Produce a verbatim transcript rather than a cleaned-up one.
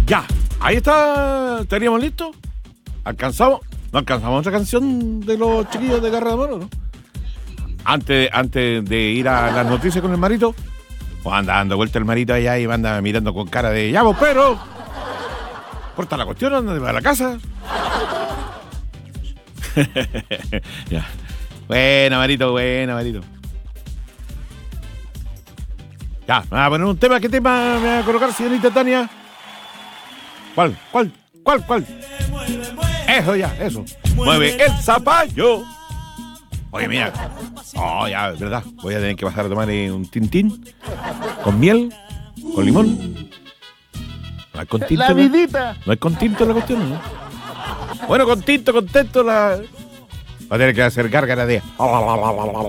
Ya, ahí está. ¿Teníamos listo? ¿Alcanzamos? ¿No alcanzamos otra canción de los chiquillos de Garra de Mono, no? Antes, antes de ir a las noticias con el marito, pues anda dando vuelta el marito allá y anda mirando con cara de llamo, pero corta la cuestión, anda para la casa. Ya. Buena, marito, buena, marito. Ya, me va a poner un tema. ¿Qué tema me va a colocar, señorita Tania? ¿Cuál? ¿Cuál? ¿Cuál? ¿Cuál? Eso ya, eso. Mueve el zapallo. Oye, mira. Oh, ya, es verdad. Voy a tener que pasar a tomar eh, un tintín con miel, con limón. No hay con tinto. La vidita. No hay con tinto la cuestión, ¿no? Bueno, con tinto, contento la... Va a tener que hacer gárgara de...